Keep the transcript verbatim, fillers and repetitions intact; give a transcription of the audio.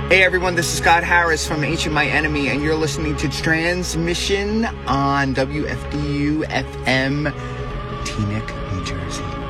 Hey everyone, this is Scott Harris from Ancient My Enemy, and you're listening to Transmission on W F D U F M, Teaneck, New Jersey.